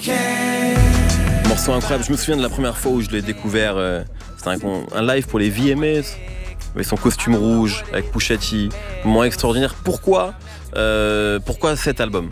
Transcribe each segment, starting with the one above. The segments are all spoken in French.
Morceau incroyable. Je me souviens de la première fois où je l'ai découvert. C'était un live pour les VMAs avec son costume rouge, avec Pusha T. Moment extraordinaire. Pourquoi cet album?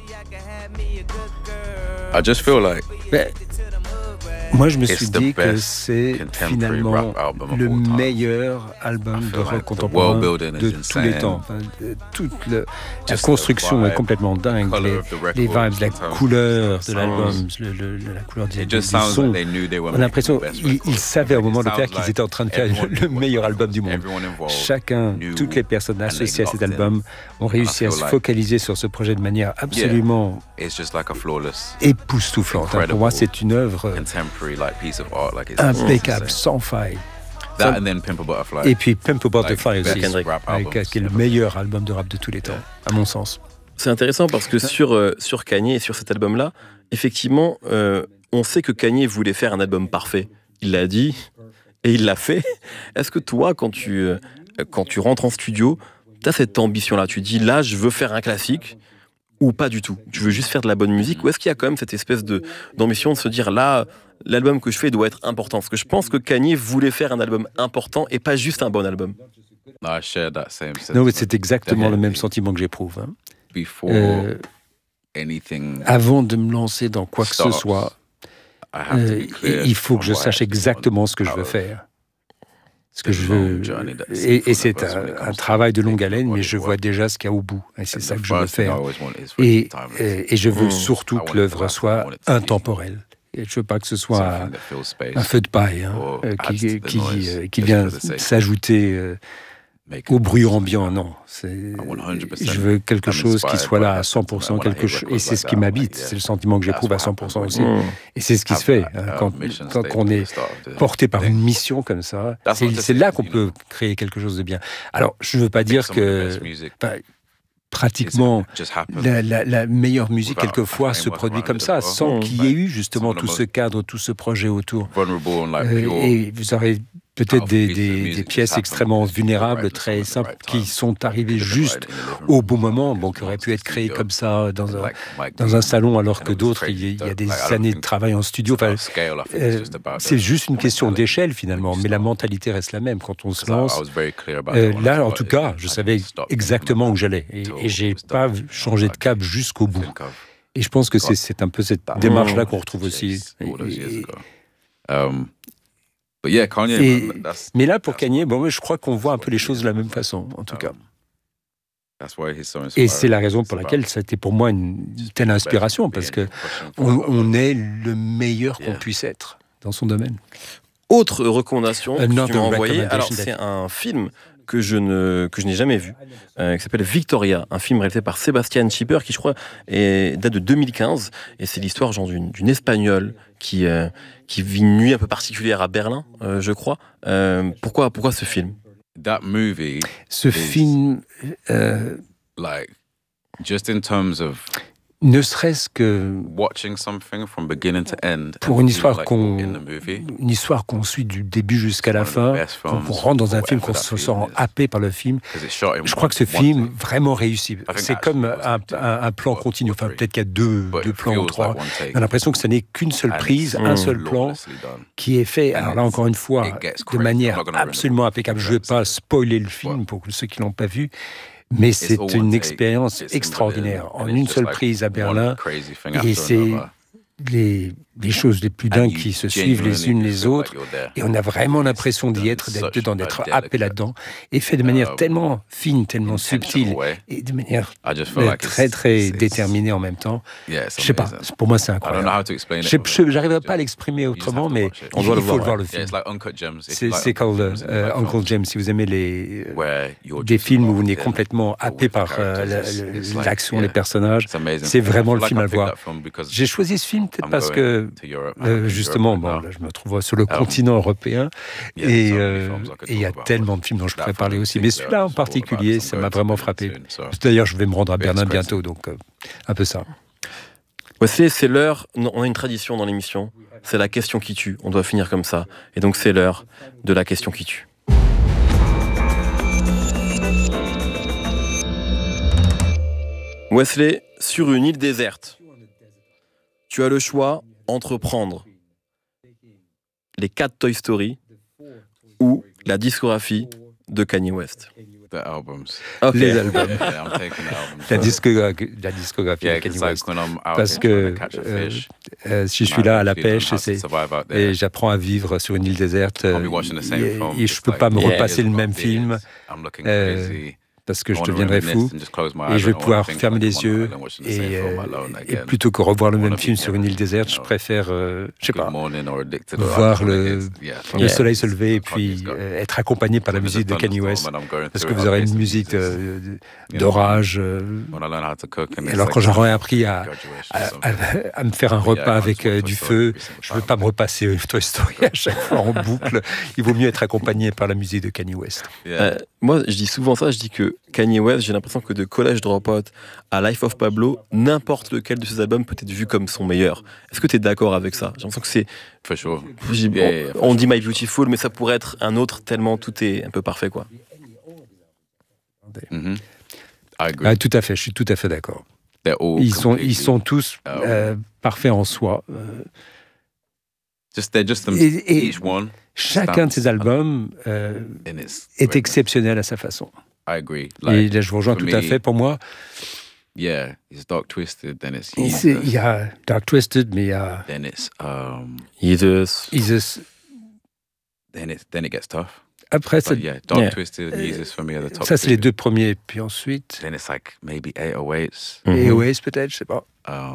I just feel like moi, je me suis dit que c'est finalement le meilleur album de rock contemporain de tous les temps. Enfin, toute la construction est complètement dingue. Les vibes, la couleur de l'album, la couleur du son. On a l'impression qu'ils savaient au moment de faire qu'ils étaient en train de faire le meilleur album du monde. Chacun, toutes les personnes associées à cet album ont réussi à se focaliser sur ce projet de manière absolument époustouflante. Pour moi, c'est une œuvre impeccable, sans faille. Et puis Pimp a Butterfly aussi, qui est le meilleur album de rap de tous les temps, à mon sens. C'est intéressant parce que sur Kanye et sur cet album-là, effectivement, on sait que Kanye voulait faire un album parfait. Il l'a dit et il l'a fait. Est-ce que toi, quand tu rentres en studio, tu as cette ambition-là? Tu dis, là, je veux faire un classique, ou pas du tout? Tu veux juste faire de la bonne musique? Ou est-ce qu'il y a quand même cette espèce d'ambition de se dire, là, l'album que je fais doit être important? Parce que je pense que Kanye voulait faire un album important et pas juste un bon album. Non, mais c'est exactement le même sentiment que j'éprouve. Avant de me lancer dans quoi que ce soit, il faut que je sache exactement ce que je veux faire. Ce que je veux, et c'est un travail de longue haleine, mais je vois déjà ce qu'il y a au bout. Et c'est ça que je veux faire. Et je veux surtout que l'œuvre soit intemporelle. Et je veux pas que ce soit un feu de paille qui vient s'ajouter au bruit ambiant. Non, je veux quelque chose qui soit là à 100%, et c'est ce qui m'habite, c'est le sentiment que j'éprouve à 100% aussi. Et c'est ce qui se fait quand on est porté par une mission comme ça. C'est là qu'on peut créer quelque chose de bien. Alors, je ne veux pas dire que pratiquement la meilleure musique quelquefois se produit comme ça, sans qu'il y ait eu justement tout ce cadre, tout ce projet autour. Et vous aurez peut-être des pièces extrêmement vulnérables, très simples, qui sont arrivées juste au bon moment, qui auraient pu être créées comme ça dans un salon, alors que d'autres, il y a des années de travail en studio. Enfin, c'est juste une question d'échelle finalement, mais la mentalité reste la même quand on se lance. Là, en tout cas, je savais exactement où j'allais, et j'ai pas changé de cap jusqu'au bout. Et je pense que c'est un peu cette démarche-là qu'on retrouve aussi. Mais là, pour Kanye, je crois qu'on voit un peu les choses de la même façon, en tout cas. Et c'est la raison pour laquelle ça a été pour moi une telle inspiration, parce que on est le meilleur qu'on puisse être dans son domaine. Autre recommandation que tu m'as envoyée, alors c'est un film que je n'ai jamais vu, qui s'appelle Victoria, un film réalisé par Sebastian Schipper, qui je crois date de 2015, et c'est l'histoire d'une Espagnole qui vit une nuit un peu particulière à Berlin, je crois. Pourquoi ce film? Ce film, ne serait-ce que pour une histoire qu'on suit du début jusqu'à la fin, qu'on rentre dans un film, qu'on se sent happé par le film. Je crois que ce film vraiment réussit. C'est comme un plan continu. Enfin, peut-être qu'il y a deux plans ou trois. On a l'impression que ce n'est qu'une seule prise, un seul plan qui est fait, alors là encore une fois, de manière absolument impeccable. Je ne vais pas spoiler le film pour ceux qui ne l'ont pas vu, mais c'est une expérience extraordinaire, en une seule prise à Berlin, et c'est les choses les plus dingues qui se suivent les unes les autres, et on a vraiment l'impression d'y être, d'être happé là-dedans, et fait de manière tellement fine, tellement subtile, et de manière très très déterminée en même temps. Je sais pas, pour moi c'est incroyable. J'arriverai pas à l'exprimer autrement, mais il faut le voir le film. C'est called Uncle Jim. Si vous aimez des films où on est complètement happé par l'action, les personnages, c'est vraiment le film à voir. J'ai choisi ce film peut-être parce que justement, là, je me trouve sur le continent européen, et il y a tellement de films dont je pourrais parler aussi, mais celui-là en particulier, ça m'a vraiment frappé. D'ailleurs, je vais me rendre à Berlin bientôt, donc un peu ça. C'est l'heure, on a une tradition dans l'émission, c'est la question qui tue, on doit finir comme ça, et donc c'est l'heure de la question qui tue. Wesley, sur une île déserte, tu as le choix entre prendre les 4 Toy Story ou la discographie de Kanye West. Okay. Les albums. La discographie de Kanye West. Parce que si je suis là à la pêche et j'apprends à vivre sur une île déserte, et je ne peux pas me repasser le même film. Parce que je deviendrai fou et je vais pouvoir fermer les yeux et plutôt que revoir le même film sur une île déserte, je préfère, voir le soleil se lever et puis être accompagné par la musique de Kanye West, parce que vous aurez une musique d'orage. Alors quand j'aurai appris à me faire un repas avec du feu, je ne veux pas me repasser Toy Story à chaque fois en boucle. Il vaut mieux être accompagné par la musique de Kanye West. Moi, je dis souvent ça, je dis que Kanye West, j'ai l'impression que de College Dropout à Life of Pablo, n'importe lequel de ses albums peut être vu comme son meilleur. Est-ce que tu es d'accord avec ça? J'ai l'impression que c'est... For sure. On dit My Beautiful, mais ça pourrait être un autre tellement tout est un peu parfait, quoi. Mm-hmm. I agree. Tout à fait, je suis tout à fait d'accord. Ils sont tous parfaits en soi. Each one. Chacun de ces albums est exceptionnel à sa façon. I agree. Et là, je vous rejoins tout à fait. Pour moi, it's Dark Twisted, then it's il y a Dark Twisted, mais il y a... Then it's... Yeezus. Then it gets tough. Après, Dark Twisted and Yeezus for me are the top. Ça, c'est les 2 premiers. Puis ensuite... Then it's like maybe 808s. 808s, peut-être, je sais pas.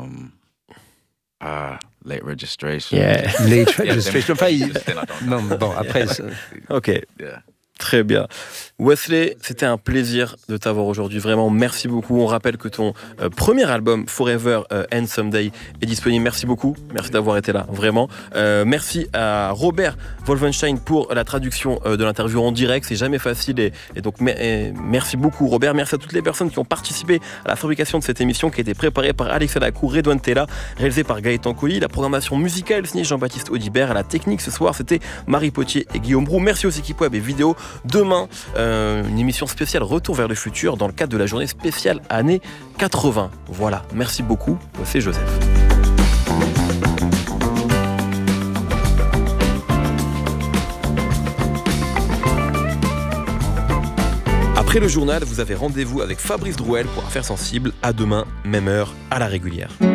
Late Registration. Late Registration. Non, bon, après... OK. Yeah. Très bien. Wesley, c'était un plaisir de t'avoir aujourd'hui. Vraiment, merci beaucoup. On rappelle que ton premier album, Forever and Someday, est disponible. Merci beaucoup. Merci d'avoir été là, vraiment. Merci à Robert Wolfenstein pour la traduction de l'interview en direct. C'est jamais facile. Et donc, merci beaucoup, Robert. Merci à toutes les personnes qui ont participé à la fabrication de cette émission qui a été préparée par Alexa Lacour, Redouane Tella, réalisée par Gaëtan Colli. La programmation musicale signée Jean-Baptiste Audibert. À la technique ce soir, c'était Marie Potier et Guillaume Brou. Merci aux équipes web et vidéo. Demain, une émission spéciale Retour vers le futur dans le cadre de la journée spéciale années 80. Voilà, merci beaucoup, c'est Joseph. Après le journal, vous avez rendez-vous avec Fabrice Drouel pour Affaires sensibles. À demain, même heure, à la régulière.